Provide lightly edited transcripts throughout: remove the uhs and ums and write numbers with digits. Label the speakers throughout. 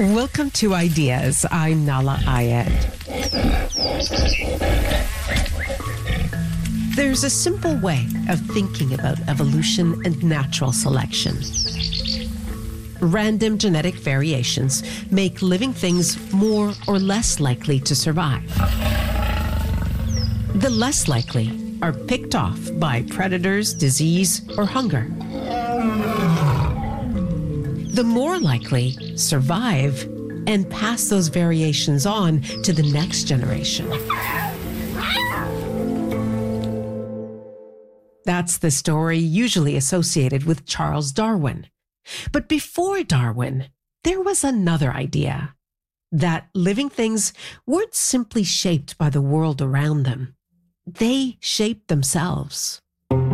Speaker 1: Welcome to Ideas. I'm Nahlah Ayed. There's a simple way of thinking about evolution and natural selection. Random genetic variations make living things more or less likely to survive. The less likely are picked off by predators, disease, or hunger. The more likely survive and pass those variations on to the next generation. That's the story usually associated with Charles Darwin. But before Darwin, there was another idea, that living things weren't simply shaped by the world around them. They shaped themselves.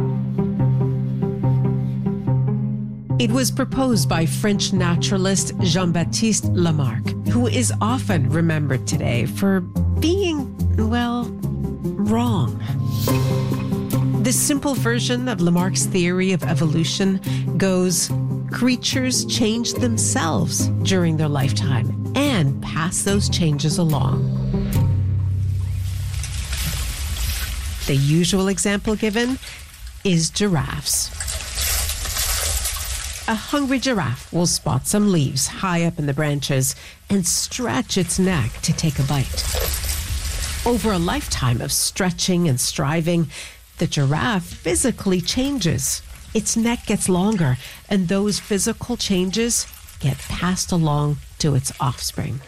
Speaker 1: It was proposed by French naturalist Jean-Baptiste Lamarck, who is often remembered today for being, well, wrong. The simple version of Lamarck's theory of evolution goes, creatures change themselves during their lifetime and pass those changes along. The usual example given is giraffes. A hungry giraffe will spot some leaves high up in the branches and stretch its neck to take a bite. Over a lifetime of stretching and striving, the giraffe physically changes. Its neck gets longer, and those physical changes get passed along to its offspring.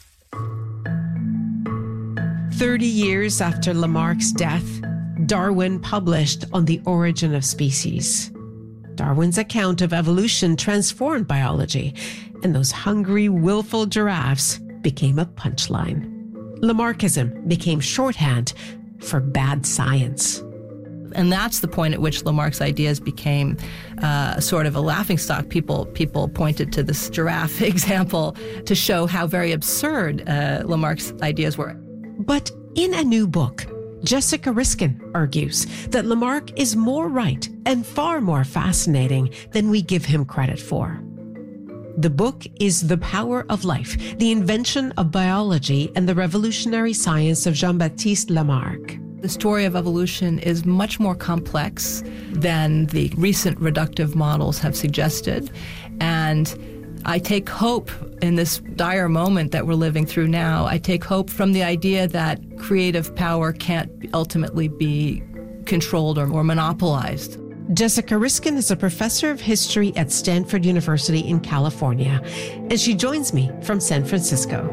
Speaker 1: 30 years after Lamarck's death, Darwin published On the Origin of Species. Darwin's account of evolution transformed biology, and those hungry, willful giraffes became a punchline. Lamarckism became shorthand for bad science.
Speaker 2: And that's the point at which Lamarck's ideas became sort of a laughingstock. People pointed to this giraffe example to show how very absurd Lamarck's ideas were.
Speaker 1: But in a new book, Jessica Riskin argues that Lamarck is more right and far more fascinating than we give him credit for. The book is The Power of Life, the Invention of Biology and the Revolutionary Science of Jean-Baptiste Lamarck.
Speaker 2: The story of evolution is much more complex than the recent reductive models have suggested. And I take hope in this dire moment that we're living through now. I take hope from the idea that creative power can't ultimately be controlled or monopolized.
Speaker 1: Jessica Riskin is a professor of history at Stanford University in California, and she joins me from San Francisco.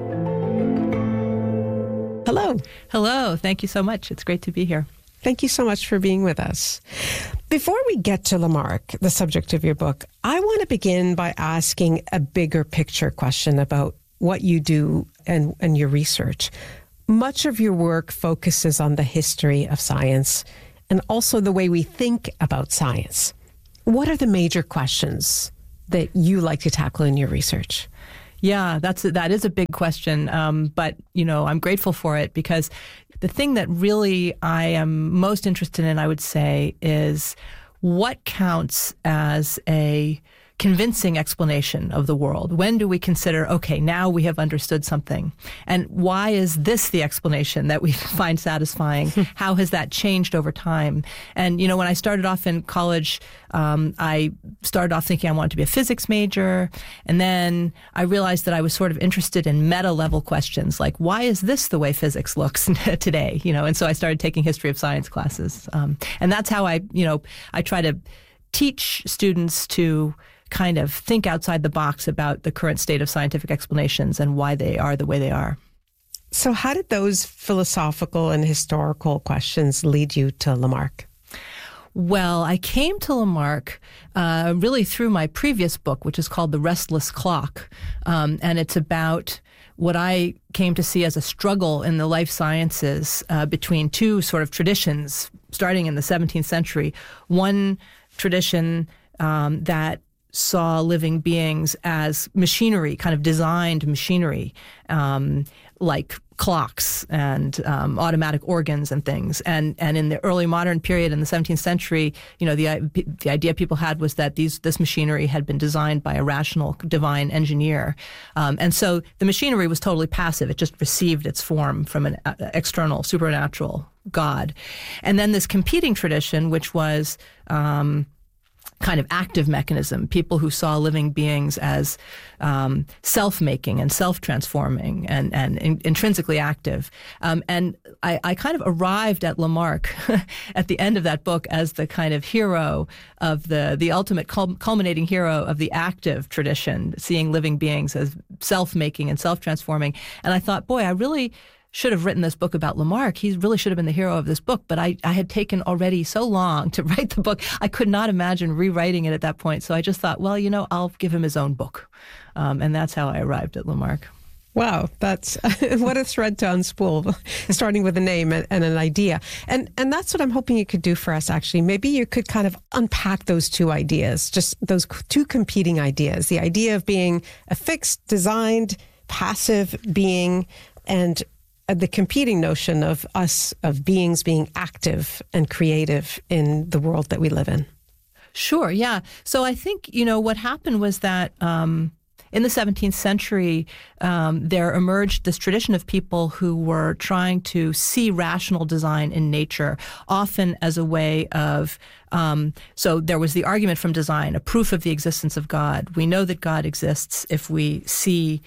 Speaker 1: Hello.
Speaker 2: Hello. Thank you so much. It's great to be here.
Speaker 1: Thank you so much for being with us. Before we get to Lamarck, the subject of your book, I want to begin by asking a bigger picture question about what you do and your research. Much of your work focuses on the history of science and also the way we think about science. What are the major questions that you like to tackle in your research?
Speaker 2: Yeah, that is a big question, but I'm grateful for it because the thing that really I am most interested in, I would say, is what counts as a convincing explanation of the world. When do we consider, okay, now we have understood something? And why is this the explanation that we find satisfying? How has that changed over time? And, when I started off in college, I started off thinking I wanted to be a physics major. And then I realized that I was sort of interested in meta-level questions, like, why is this the way physics looks today? And so I started taking history of science classes. And that's how I try to teach students to kind of think outside the box about the current state of scientific explanations and why they are the way they are.
Speaker 1: So how did those philosophical and historical questions lead you to Lamarck?
Speaker 2: Well, I came to Lamarck really through my previous book, which is called The Restless Clock. And it's about what I came to see as a struggle in the life sciences between two sort of traditions starting in the 17th century. One tradition that saw living beings as machinery, kind of designed machinery, like clocks and automatic organs and things. And in the early modern period in the 17th century, the idea people had was that this machinery had been designed by a rational divine engineer. And so the machinery was totally passive. It just received its form from an external supernatural God. And then this competing tradition, which was kind of active mechanism, people who saw living beings as self-making and self-transforming and intrinsically active. And I kind of arrived at Lamarck at the end of that book as the kind of hero of the ultimate culminating hero of the active tradition, seeing living beings as self-making and self-transforming. And I thought, boy, I really should have written this book about Lamarck. He really should have been the hero of this book, but I had taken already so long to write the book. I could not imagine rewriting it at that point. So I just thought, well, I'll give him his own book. And that's how I arrived at Lamarck.
Speaker 1: Wow, that's what a thread to unspool, starting with a name and an idea. And that's what I'm hoping you could do for us, actually. Maybe you could kind of unpack those two ideas, just those two competing ideas, the idea of being a fixed, designed, passive being, and the competing notion of us, of beings being active and creative in the world that we live in.
Speaker 2: Sure, yeah. So I think, what happened was that in the 17th century, there emerged this tradition of people who were trying to see rational design in nature, often as a way of so there was the argument from design, a proof of the existence of God. We know that God exists if we see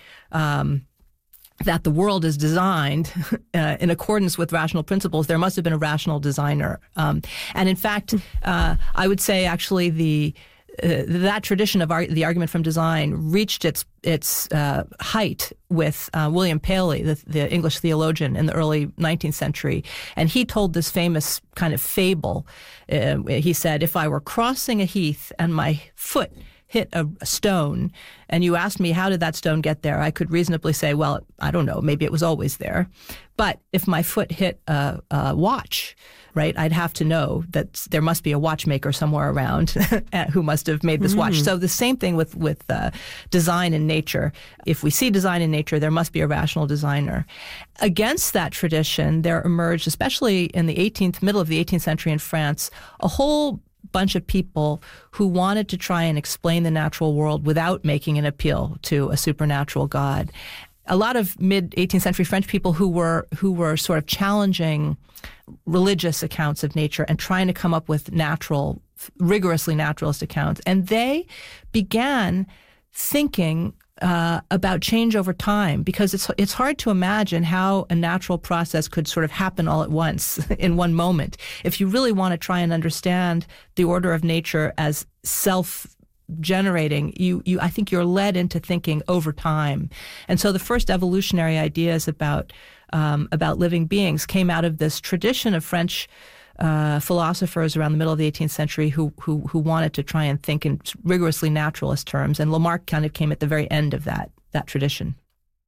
Speaker 2: that the world is designed in accordance with rational principles. There must have been a rational designer. And in fact, I would say actually that tradition of the argument from design reached its height with William Paley, the English theologian in the early 19th century. And he told this famous kind of fable. He said, if I were crossing a heath and my foot hit a stone, and you asked me, how did that stone get there? I could reasonably say, well, I don't know, maybe it was always there. But if my foot hit a watch, right, I'd have to know that there must be a watchmaker somewhere around who must have made this watch. So the same thing with design in nature. If we see design in nature, there must be a rational designer. Against that tradition, there emerged, especially in the middle of the 18th century in France, a whole bunch of people who wanted to try and explain the natural world without making an appeal to a supernatural God. A lot of mid-18th century French people who were sort of challenging religious accounts of nature and trying to come up with rigorously naturalist accounts. And they began thinking about change over time, because it's hard to imagine how a natural process could sort of happen all at once in one moment. If you really want to try and understand the order of nature as self-generating, I think you're led into thinking over time. And so the first evolutionary ideas about living beings came out of this tradition of French philosophers around the middle of the 18th century who wanted to try and think in rigorously naturalist terms. And Lamarck kind of came at the very end of that tradition.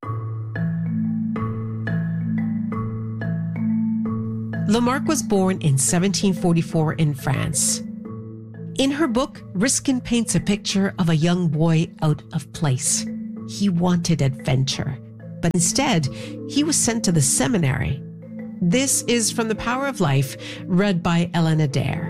Speaker 1: Lamarck was born in 1744 in France. In her book, Riskin paints a picture of a young boy out of place. He wanted adventure, but instead, he was sent to the seminary. This is from The Power of Life, read by Ellen Adair.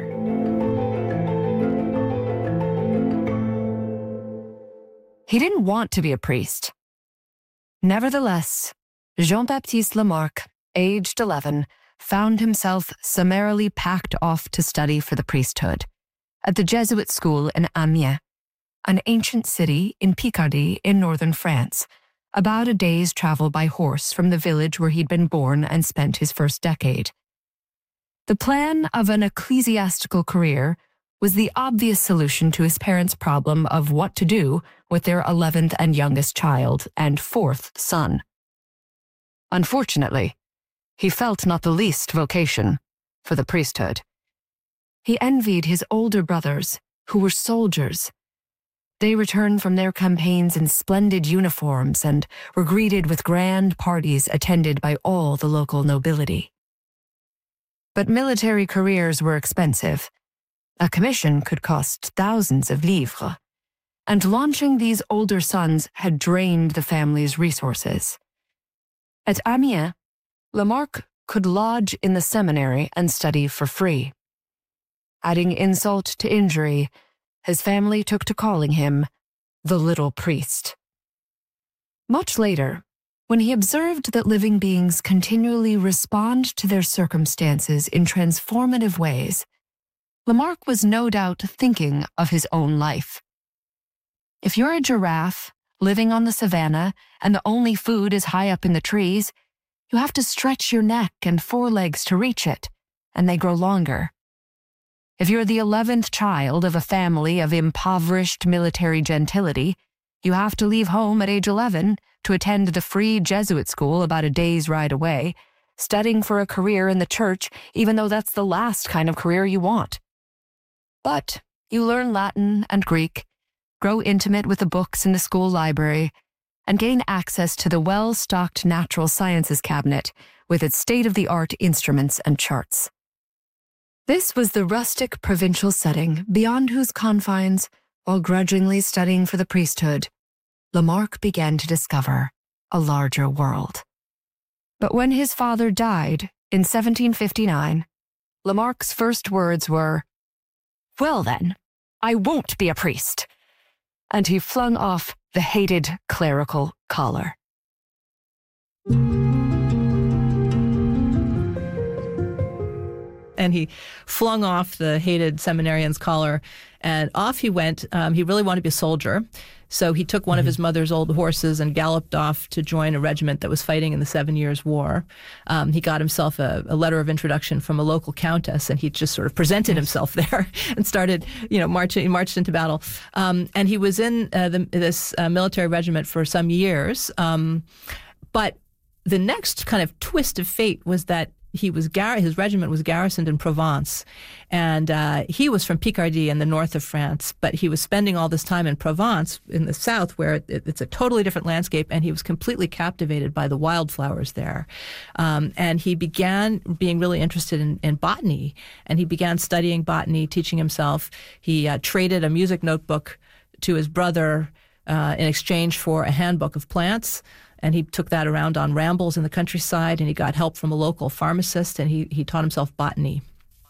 Speaker 3: He didn't want to be a priest. Nevertheless, Jean-Baptiste Lamarck, aged 11, found himself summarily packed off to study for the priesthood at the Jesuit school in Amiens, an ancient city in Picardy in northern France, about a day's travel by horse from the village where he'd been born and spent his first decade. The plan of an ecclesiastical career was the obvious solution to his parents' problem of what to do with their 11th and youngest child and 4th son. Unfortunately, he felt not the least vocation for the priesthood. He envied his older brothers, who were soldiers. They returned from their campaigns in splendid uniforms and were greeted with grand parties attended by all the local nobility. But military careers were expensive. A commission could cost thousands of livres, and launching these older sons had drained the family's resources. At Amiens, Lamarck could lodge in the seminary and study for free. Adding insult to injury, his family took to calling him the Little Priest. Much later, when he observed that living beings continually respond to their circumstances in transformative ways, Lamarck was no doubt thinking of his own life. If you're a giraffe living on the savannah and the only food is high up in the trees, you have to stretch your neck and forelegs to reach it, and they grow longer. If you're the 11th child of a family of impoverished military gentility, you have to leave home at age 11 to attend the free Jesuit school about a day's ride away, studying for a career in the church even though that's the last kind of career you want. But you learn Latin and Greek, grow intimate with the books in the school library, and gain access to the well-stocked natural sciences cabinet with its state-of-the-art instruments and charts. This was the rustic provincial setting beyond whose confines, while grudgingly studying for the priesthood, Lamarck began to discover a larger world. But when his father died in 1759, Lamarck's first words were, "Well then, I won't be a priest," and he flung off the hated clerical collar.
Speaker 2: And he flung off the hated seminarian's collar, and off he went. He really wanted to be a soldier, so he took one of his mother's old horses and galloped off to join a regiment that was fighting in the 7 Years' War. He got himself a letter of introduction from a local countess, and he just sort of presented himself there and started, marching. He marched into battle, and he was in this military regiment for some years. But the next kind of twist of fate was that his regiment was garrisoned in Provence, and he was from Picardy in the north of France, but he was spending all this time in Provence in the south, where it's a totally different landscape, and he was completely captivated by the wildflowers there. And he began being really interested in botany, and he began studying botany, teaching himself. He traded a music notebook to his brother in exchange for a handbook of plants. And he took that around on rambles in the countryside, and he got help from a local pharmacist, and he taught himself botany.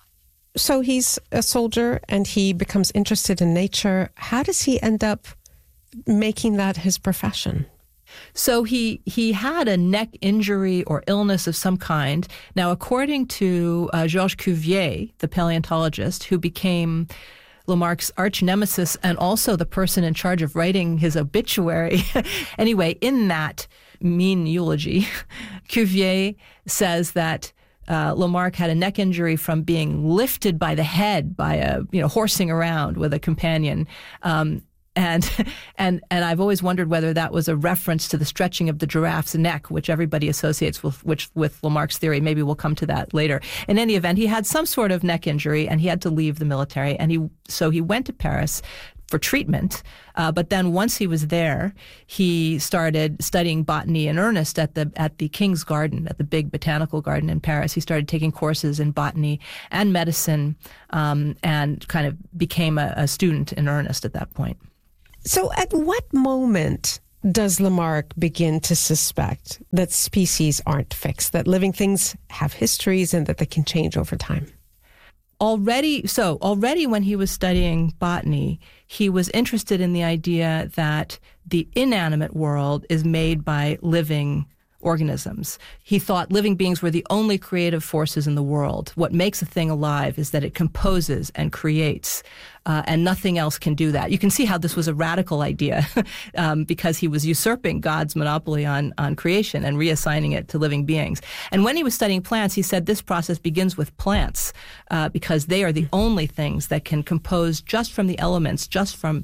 Speaker 1: So he's a soldier, and he becomes interested in nature. How does he end up making that his profession?
Speaker 2: So he had a neck injury or illness of some kind. Now, according to Georges Cuvier, the paleontologist, who became Lamarck's arch nemesis and also the person in charge of writing his obituary. Anyway, in that mean eulogy, Cuvier says that Lamarck had a neck injury from being lifted by the head by horsing around with a companion. And I've always wondered whether that was a reference to the stretching of the giraffe's neck, which everybody associates with Lamarck's theory. Maybe we'll come to that later. In any event, he had some sort of neck injury, and he had to leave the military. And so he went to Paris for treatment. But then once he was there, he started studying botany in earnest at the King's Garden, at the big botanical garden in Paris. He started taking courses in botany and medicine, and kind of became a student in earnest at that point.
Speaker 1: So at what moment does Lamarck begin to suspect that species aren't fixed, that living things have histories and that they can change over time?
Speaker 2: Already when he was studying botany, he was interested in the idea that the inanimate world is made by living organisms. He thought living beings were the only creative forces in the world. What makes a thing alive is that it composes and creates, and nothing else can do that. You can see how this was a radical idea because he was usurping God's monopoly on creation and reassigning it to living beings. And when he was studying plants, he said this process begins with plants because they are the only things that can compose just from the elements, just from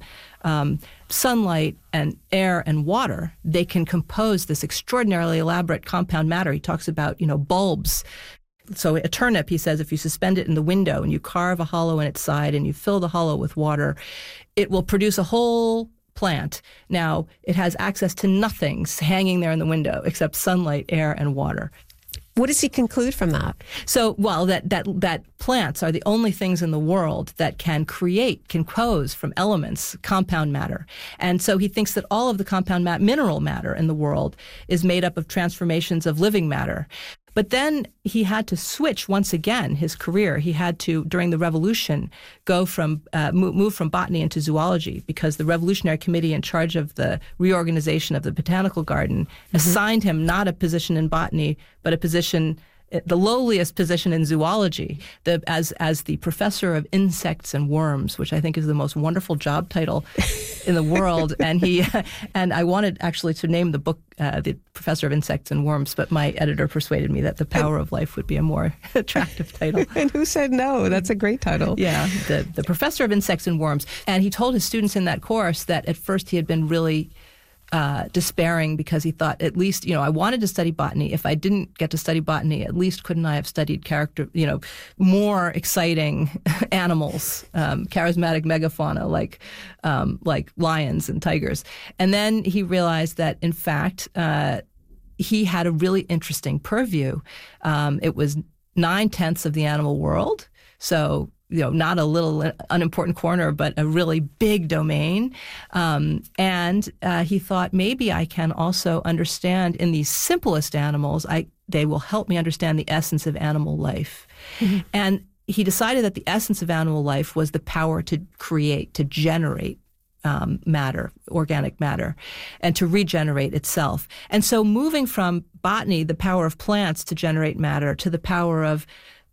Speaker 2: sunlight and air and water. They can compose this extraordinarily elaborate compound matter. He talks about, bulbs. So a turnip, he says, if you suspend it in the window and you carve a hollow in its side and you fill the hollow with water, it will produce a whole plant. Now, it has access to nothing hanging there in the window except sunlight, air, and water.
Speaker 1: What does he conclude from that?
Speaker 2: So, well, that plants are the only things in the world that can compose from elements, compound matter. And so he thinks that all of the compound mineral matter in the world is made up of transformations of living matter. But then he had to switch once again his career. He had to, during the revolution, go from move from botany into zoology, because the Revolutionary Committee in charge of the reorganization of the botanical garden assigned him not a position in botany, but a position, the lowliest position in zoology, as the professor of insects and worms, which I think is the most wonderful job title in the world. And I wanted actually to name the book The Professor of Insects and Worms, but my editor persuaded me that The Power of Life would be a more attractive title.
Speaker 1: And who said no? That's a great title.
Speaker 2: Yeah, the Professor of Insects and Worms. And he told his students in that course that at first he had been really despairing, because he thought, at least, I wanted to study botany. If I didn't get to study botany, at least couldn't I have studied more exciting animals, charismatic megafauna like lions and tigers. And then he realized that, in fact, he had a really interesting purview. It was 9/10 of the animal world. So, not a little unimportant corner, but a really big domain. And he thought, maybe I can also understand in these simplest animals, they will help me understand the essence of animal life. Mm-hmm. And he decided that the essence of animal life was the power to create, to generate matter, organic matter, and to regenerate itself. And so moving from botany, the power of plants to generate matter, to the power of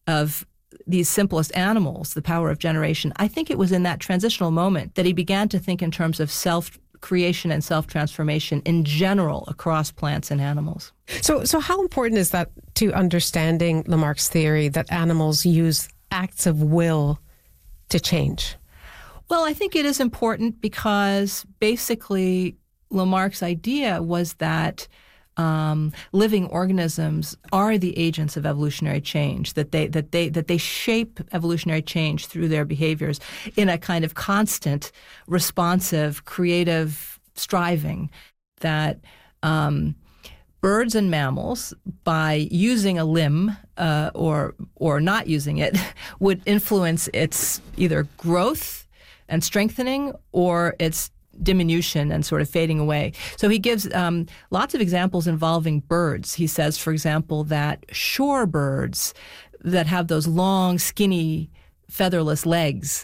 Speaker 2: these simplest animals, the power of generation, I think it was in that transitional moment that he began to think in terms of self-creation and self-transformation in general across plants and animals.
Speaker 1: So how important is that to understanding Lamarck's theory that animals use acts of will to change?
Speaker 2: Well, I think it is important because basically Lamarck's idea was that living organisms are the agents of evolutionary change, that they shape evolutionary change through their behaviors in a kind of constant, responsive, creative striving. That birds and mammals, by using a limb or not using it, would influence its either growth and strengthening or its diminution and sort of fading away. So he gives lots of examples involving birds. He says, for example, that shorebirds that have those long, skinny, featherless legs,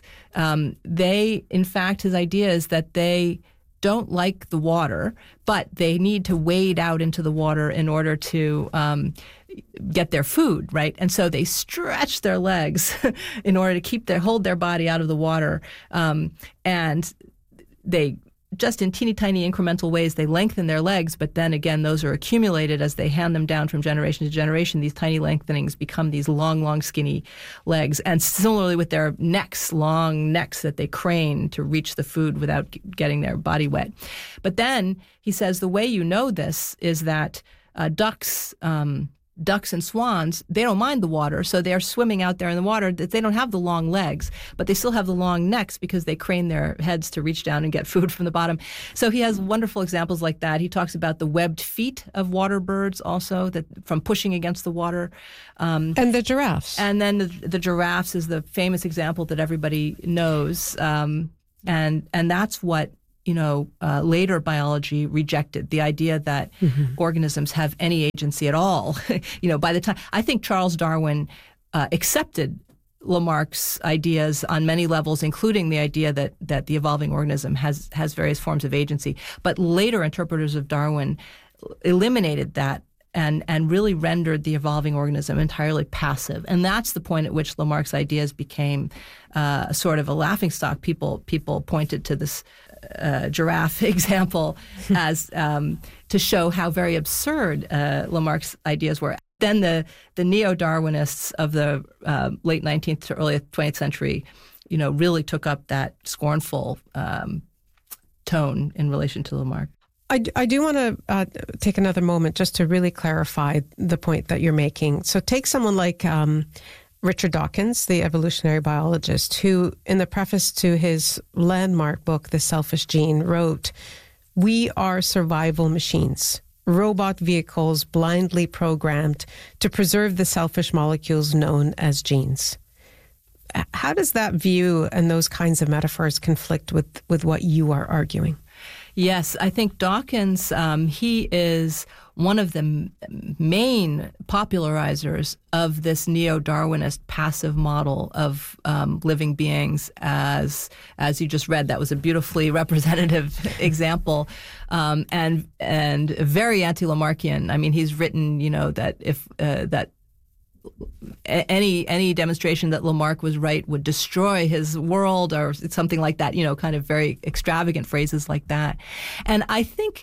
Speaker 2: in fact, his idea is that they don't like the water, but they need to wade out into the water in order to get their food, right? And so they stretch their legs in order to hold their body out of the water, and they just in teeny tiny incremental ways, they lengthen their legs, but then again, those are accumulated as they hand them down from generation to generation. These tiny lengthenings become these long, long, skinny legs. And similarly with their necks, long necks that they crane to reach the food without getting their body wet. But then he says the way you know this is that ducks and swans, they don't mind the water, so they're swimming out there in the water. They don't have the long legs, but they still have the long necks because they crane their heads to reach down and get food from the bottom. So he has wonderful examples like that. He talks about the webbed feet of water birds also, that from pushing against the water.
Speaker 1: And the giraffes.
Speaker 2: And then the giraffes is the famous example that everybody knows. And that's what later biology rejected, the idea that organisms have any agency at all. By the time, I think Charles Darwin accepted Lamarck's ideas on many levels, including the idea that the evolving organism has various forms of agency. But later interpreters of Darwin eliminated that and really rendered the evolving organism entirely passive. And that's the point at which Lamarck's ideas became sort of a laughingstock. People pointed to this giraffe example as to show how very absurd Lamarck's ideas were. Then the neo-Darwinists of the late 19th to early 20th century, really took up that scornful tone in relation to Lamarck.
Speaker 1: I do want to take another moment just to really clarify the point that you're making. So take someone like Richard Dawkins, the evolutionary biologist, who in the preface to his landmark book, The Selfish Gene, wrote, "We are survival machines. robot vehicles blindly programmed to preserve the selfish molecules known as genes. How does that view and those kinds of metaphors conflict with what you are arguing?
Speaker 2: Yes, I think Dawkins, he is one of the main popularizers of this neo-Darwinist passive model of living beings, as you just read. That was a beautifully representative example, and very anti-Lamarckian. I mean, he's written, that if that any demonstration that Lamarck was right would destroy his world or something like that, kind of very extravagant phrases like that. And I think,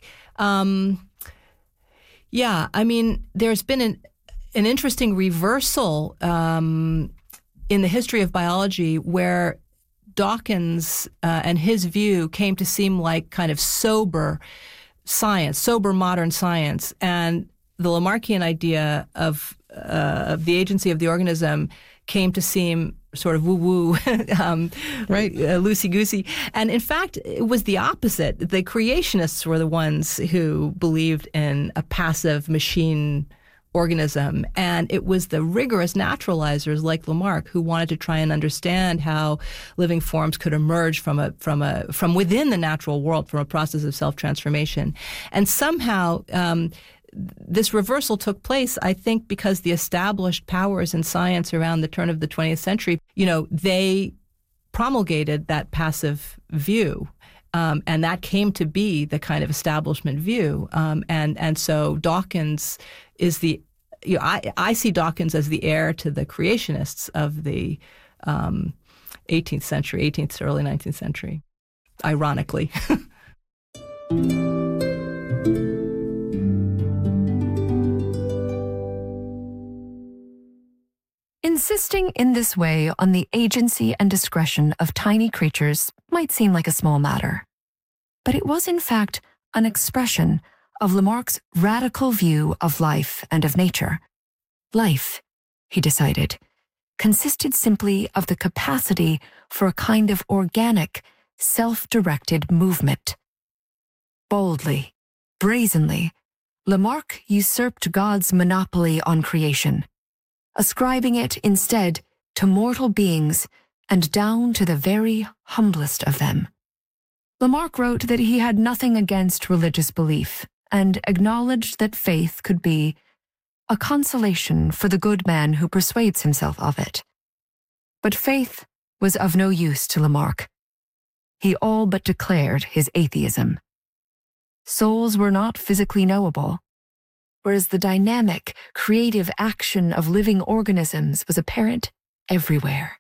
Speaker 2: there's been an interesting reversal in the history of biology where Dawkins and his view came to seem like kind of sober science, sober modern science, and the Lamarckian idea of the agency of the organism came to seem sort of woo-woo,
Speaker 1: right,
Speaker 2: loosey-goosey. And in fact, it was the opposite. The creationists were the ones who believed in a passive machine organism, and it was the rigorous naturalizers like Lamarck who wanted to try and understand how living forms could emerge from within the natural world, from a process of self-transformation. And somehow this reversal took place, I think, because the established powers in science around the turn of the 20th century, they promulgated that passive view. And that came to be the kind of establishment view. And so Dawkins is I see Dawkins as the heir to the creationists of the 18th century, 18th to early 19th century, ironically.
Speaker 3: Insisting in this way on the agency and discretion of tiny creatures might seem like a small matter, but it was in fact an expression of Lamarck's radical view of life and of nature. Life, he decided, consisted simply of the capacity for a kind of organic, self-directed movement. Boldly, brazenly, Lamarck usurped God's monopoly on creation, ascribing it instead to mortal beings and down to the very humblest of them. Lamarck wrote that he had nothing against religious belief and acknowledged that faith could be a consolation for the good man who persuades himself of it. But faith was of no use to Lamarck. He all but declared his atheism. Souls were not physically knowable, whereas the dynamic, creative action of living organisms was apparent everywhere.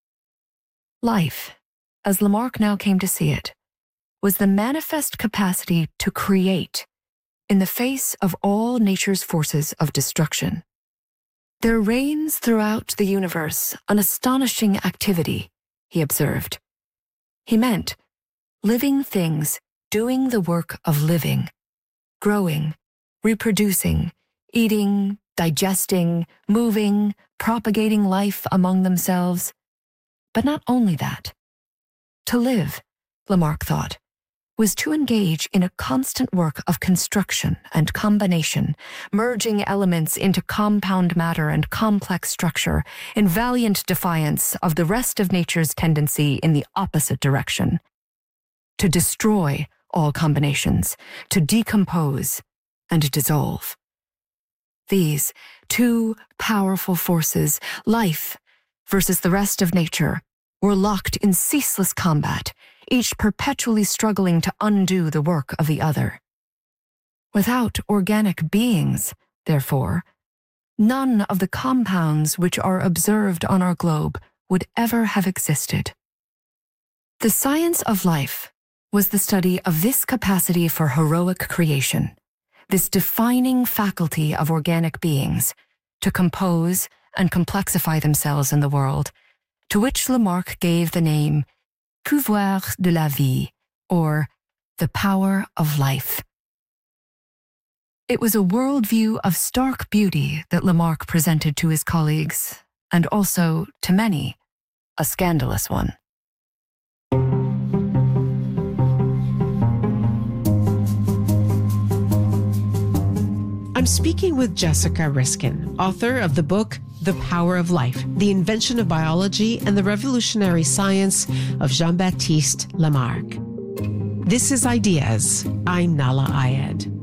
Speaker 3: Life, as Lamarck now came to see it, was the manifest capacity to create in the face of all nature's forces of destruction. There reigns throughout the universe an astonishing activity, he observed. He meant living things doing the work of living, growing, reproducing, eating, digesting, moving, propagating life among themselves. But not only that. To live, Lamarck thought, was to engage in a constant work of construction and combination, merging elements into compound matter and complex structure in valiant defiance of the rest of nature's tendency in the opposite direction. To destroy all combinations, to decompose and dissolve. These two powerful forces, life versus the rest of nature, were locked in ceaseless combat, each perpetually struggling to undo the work of the other. Without organic beings, therefore, none of the compounds which are observed on our globe would ever have existed. The science of life was the study of this capacity for heroic creation, this defining faculty of organic beings to compose and complexify themselves in the world, to which Lamarck gave the name pouvoir de la vie, or the power of life. It was a worldview of stark beauty that Lamarck presented to his colleagues, and also, to many, a scandalous one.
Speaker 1: I'm speaking with Jessica Riskin, author of the book, The Power of Life, The Invention of Biology and the Revolutionary Science of Jean-Baptiste Lamarck. This is Ideas. I'm Nahlah Ayed.